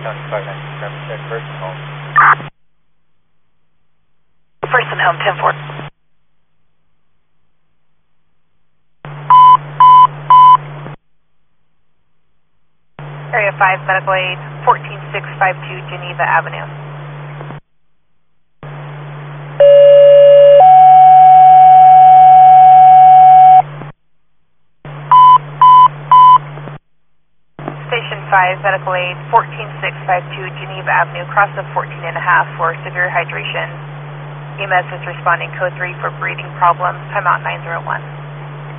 County 590, traffic check, first and home. First and home, 10-4. Area 5, medical aid, 14652 Geneva Avenue. Station 5, medical aid, 14652 Geneva Avenue, cross of 14.5 for severe hydration. EMS is responding code 3 for breathing problems, timeout 901.